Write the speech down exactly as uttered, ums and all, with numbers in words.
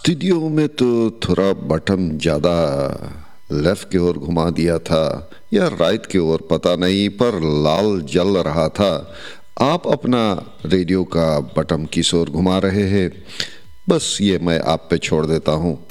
Studio में तो थोड़ा बटन ज़्यादा लेफ्ट की ओर घुमा दिया था या राइट की ओर पता नहीं, पर लाल जल रहा था। आप अपना रेडियो का बटन किस ओर घुमा रहे हैं, बस ये मैं आप पे छोड़ देता हूँ।